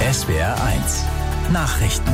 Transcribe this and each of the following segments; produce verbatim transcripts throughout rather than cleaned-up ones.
S W R eins Nachrichten.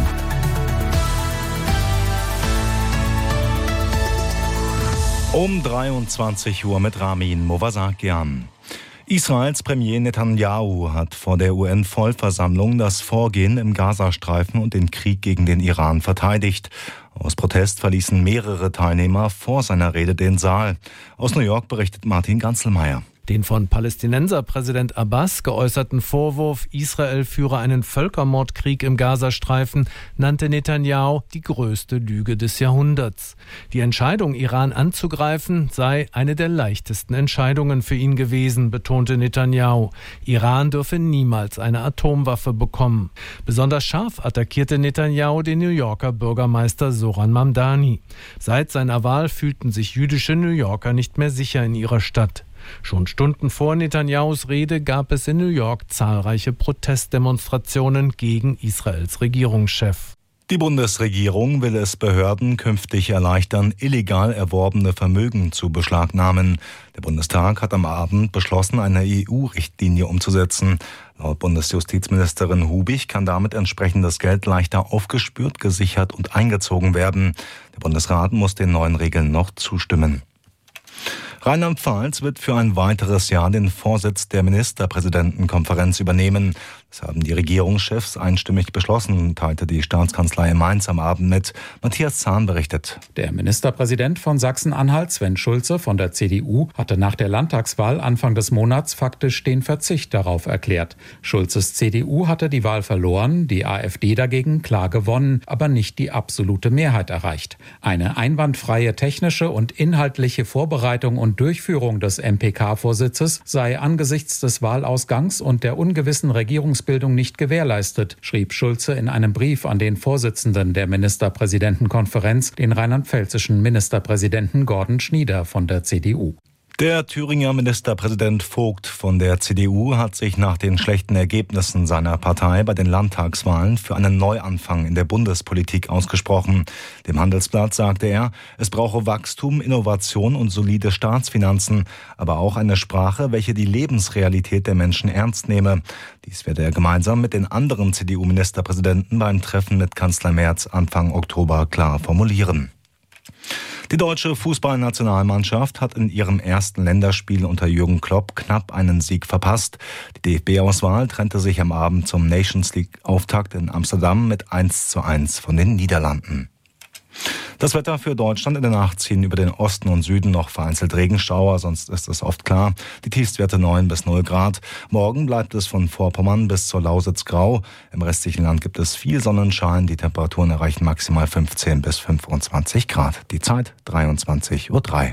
Um dreiundzwanzig Uhr mit Ramin Movasakian. Israels Premier Netanyahu hat vor der U N-Vollversammlung das Vorgehen im Gazastreifen und den Krieg gegen den Iran verteidigt. Aus Protest verließen mehrere Teilnehmer vor seiner Rede den Saal. Aus New York berichtet Martin Ganzelmeier. Den von Palästinenserpräsident Abbas geäußerten Vorwurf, Israel führe einen Völkermordkrieg im Gazastreifen, nannte Netanyahu die größte Lüge des Jahrhunderts. Die Entscheidung, Iran anzugreifen, sei eine der leichtesten Entscheidungen für ihn gewesen, betonte Netanyahu. Iran dürfe niemals eine Atomwaffe bekommen. Besonders scharf attackierte Netanyahu den New Yorker Bürgermeister Zohran Mamdani. Seit seiner Wahl fühlten sich jüdische New Yorker nicht mehr sicher in ihrer Stadt. Schon Stunden vor Netanyahus Rede gab es in New York zahlreiche Protestdemonstrationen gegen Israels Regierungschef. Die Bundesregierung will es Behörden künftig erleichtern, illegal erworbene Vermögen zu beschlagnahmen. Der Bundestag hat am Abend beschlossen, eine E U-Richtlinie umzusetzen. Laut Bundesjustizministerin Hubig kann damit entsprechendes Geld leichter aufgespürt, gesichert und eingezogen werden. Der Bundesrat muss den neuen Regeln noch zustimmen. Rheinland-Pfalz wird für ein weiteres Jahr den Vorsitz der Ministerpräsidentenkonferenz übernehmen. Das haben die Regierungschefs einstimmig beschlossen, teilte die Staatskanzlei in Mainz am Abend mit. Matthias Zahn berichtet. Der Ministerpräsident von Sachsen-Anhalt, Sven Schulze von der C D U, hatte nach der Landtagswahl Anfang des Monats faktisch den Verzicht darauf erklärt. Schulzes C D U hatte die Wahl verloren, die AfD dagegen klar gewonnen, aber nicht die absolute Mehrheit erreicht. Eine einwandfreie technische und inhaltliche Vorbereitung und Durchführung des M P K-Vorsitzes sei angesichts des Wahlausgangs und der ungewissen Regierungsbildung nicht gewährleistet, schrieb Schulze in einem Brief an den Vorsitzenden der Ministerpräsidentenkonferenz, den rheinland-pfälzischen Ministerpräsidenten Gordon Schnieder von der C D U. Der Thüringer Ministerpräsident Vogt von der C D U hat sich nach den schlechten Ergebnissen seiner Partei bei den Landtagswahlen für einen Neuanfang in der Bundespolitik ausgesprochen. Dem Handelsblatt sagte er, es brauche Wachstum, Innovation und solide Staatsfinanzen, aber auch eine Sprache, welche die Lebensrealität der Menschen ernst nehme. Dies werde er gemeinsam mit den anderen C D U-Ministerpräsidenten beim Treffen mit Kanzler Merz Anfang Oktober klar formulieren. Die deutsche Fußballnationalmannschaft hat in ihrem ersten Länderspiel unter Jürgen Klopp knapp einen Sieg verpasst. Die D F B-Auswahl trennte sich am Abend zum Nations League-Auftakt in Amsterdam mit eins zu eins von den Niederlanden. Das Wetter für Deutschland: in der Nacht ziehen über den Osten und Süden noch vereinzelt Regenschauer, sonst ist es oft klar. Die Tiefstwerte neun bis null Grad. Morgen bleibt es von Vorpommern bis zur Lausitz grau. Im restlichen Land gibt es viel Sonnenschein. Die Temperaturen erreichen maximal fünfzehn bis fünfundzwanzig Grad. Die Zeit dreiundzwanzig Uhr drei.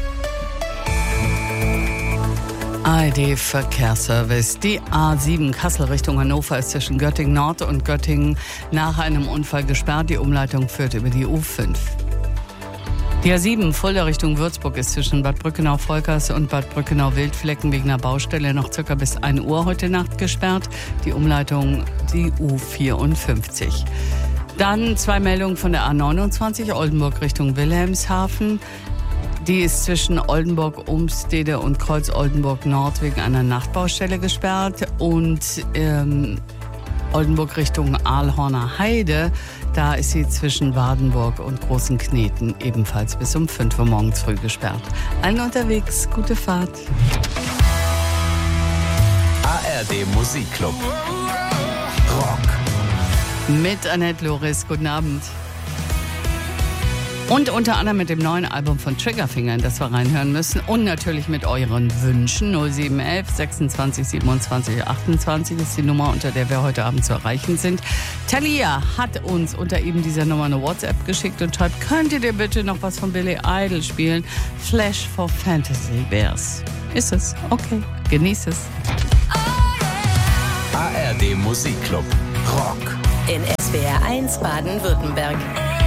A R D-Verkehrsservice. Die A sieben Kassel Richtung Hannover ist zwischen Göttingen Nord und Göttingen nach einem Unfall gesperrt. Die Umleitung führt über die U fünf. Die A sieben Fulda Richtung Würzburg ist zwischen Bad Brückenau-Volkers und Bad Brückenau-Wildflecken wegen einer Baustelle noch circa bis ein Uhr heute Nacht gesperrt. Die Umleitung die U vierundfünfzig. Dann zwei Meldungen von der A neunundzwanzig Oldenburg Richtung Wilhelmshaven. Die ist zwischen Oldenburg-Umstede und Kreuz-Oldenburg-Nord wegen einer Nachtbaustelle gesperrt. Und ähm, Oldenburg Richtung Aalhorner Heide, da ist sie zwischen Wardenburg und Großen Kneten ebenfalls bis um fünf Uhr morgens früh gesperrt. Allen unterwegs, gute Fahrt. A R D Musikclub. Rock. Mit Annette Loris, guten Abend. Und unter anderem mit dem neuen Album von Triggerfinger, in das wir reinhören müssen. Und natürlich mit euren Wünschen. null sieben eins eins sechsundzwanzig siebenundzwanzig achtundzwanzig ist die Nummer, unter der wir heute Abend zu erreichen sind. Talia hat uns unter eben dieser Nummer eine WhatsApp geschickt und schreibt, könnt ihr dir bitte noch was von Billy Idol spielen? Flash for Fantasy Bears. Ist es? Okay, genieß es. A R D Musikclub. Rock. In S W R eins Baden-Württemberg.